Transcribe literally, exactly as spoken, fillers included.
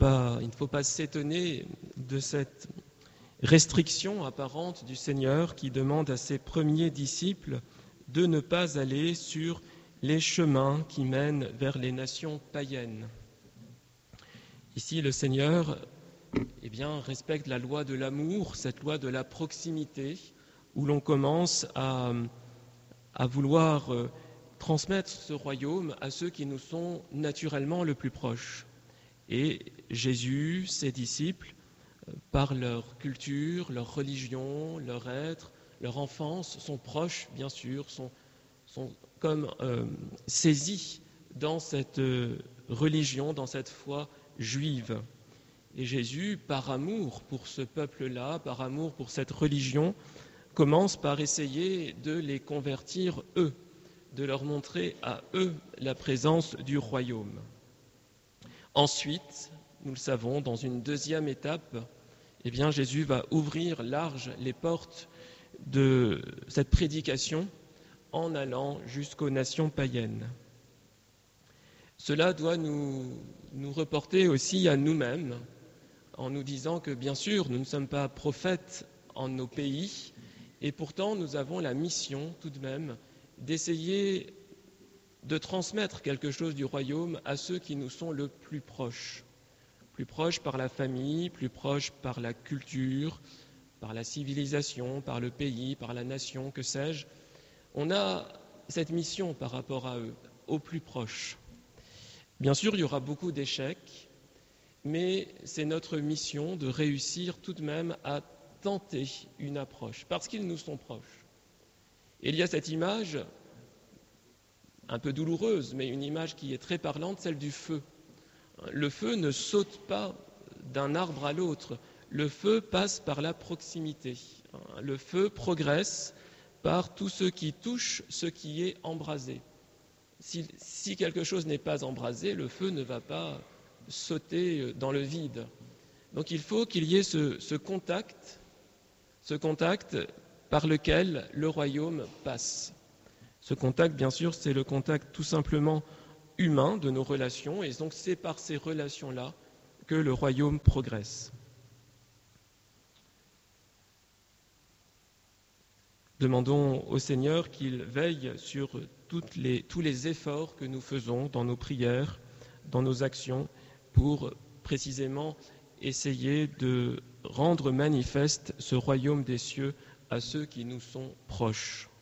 pas, il ne faut pas s'étonner de cette restriction apparente du Seigneur qui demande à ses premiers disciples de ne pas aller sur les chemins qui mènent vers les nations païennes. Ici, le Seigneur eh bien, respecte la loi de l'amour, cette loi de la proximité, où l'on commence à, à vouloir euh, transmettre ce royaume à ceux qui nous sont naturellement le plus proches. Et Jésus, ses disciples, euh, par leur culture, leur religion, leur être, leur enfance, sont proches, bien sûr, sont, sont comme euh, saisis dans cette euh, religion, dans cette foi juive. Et Jésus, par amour pour ce peuple-là, par amour pour cette religion, commence par essayer de les convertir eux, de leur montrer à eux la présence du royaume. Ensuite, nous le savons, dans une deuxième étape, eh bien, Jésus va ouvrir large les portes de cette prédication en allant jusqu'aux nations païennes. Cela doit nous, nous reporter aussi à nous-mêmes, en nous disant que, bien sûr, nous ne sommes pas prophètes en nos pays, et pourtant nous avons la mission, tout de même, d'essayer de transmettre quelque chose du royaume à ceux qui nous sont le plus proches. Plus proches par la famille, plus proches par la culture, par la civilisation, par le pays, par la nation, que sais-je. On a cette mission par rapport à eux, aux plus proches. Bien sûr, il y aura beaucoup d'échecs, mais c'est notre mission de réussir tout de même à tenter une approche, parce qu'ils nous sont proches. Et il y a cette image, un peu douloureuse, mais une image qui est très parlante, celle du feu. Le feu ne saute pas d'un arbre à l'autre, le feu passe par la proximité. Le feu progresse par tout ce qui touche ce qui est embrasé. Si, si quelque chose n'est pas embrasé, le feu ne va pas sauter dans le vide. Donc il faut qu'il y ait ce, ce contact, ce contact par lequel le royaume passe. Ce contact, bien sûr, c'est le contact tout simplement humain de nos relations, et donc c'est par ces relations-là que le royaume progresse. Demandons au Seigneur qu'il veille sur toutes les, tous les efforts que nous faisons dans nos prières, dans nos actions, pour précisément essayer de rendre manifeste ce royaume des cieux à ceux qui nous sont proches.